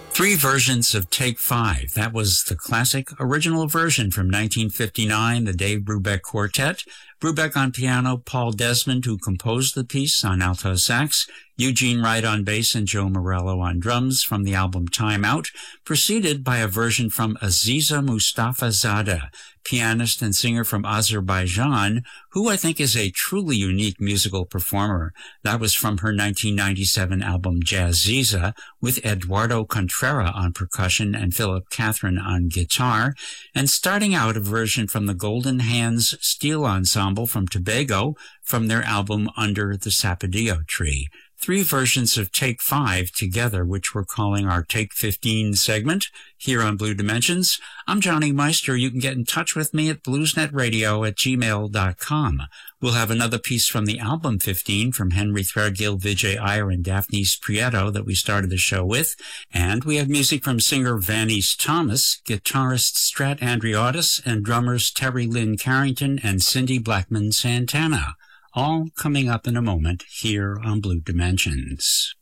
Three versions of Take Five. That was the classic original version from 1959, the Dave Brubeck Quartet. Brubeck on piano, Paul Desmond, who composed the piece, on alto sax, Eugene Wright on bass, and Joe Morello on drums from the album Time Out, preceded by a version from Aziza Mustafazadeh, pianist and singer from Azerbaijan, who I think is a truly unique musical performer. That was from her 1997 album Jazziza, with Eduardo Contrera on percussion and Philip Catherine on guitar, and starting out a version from the Golden Hands Steel Ensemble from Tobago from their album Under the Sapodillo Tree. Three versions of Take Five together, which we're calling our Take 15 segment here on Blue Dimensions. I'm Johnny Meister. You can get in touch with me at bluesnetradio@gmail.com. We'll have another piece from the album 15 from Henry Threadgill, Vijay Iyer, and Daphne Prieto that we started the show with. And we have music from singer Vanice Thomas, guitarist Strat Andreotis, and drummers Terry Lynn Carrington and Cindy Blackman Santana. All coming up in a moment here on Blue Dimensions.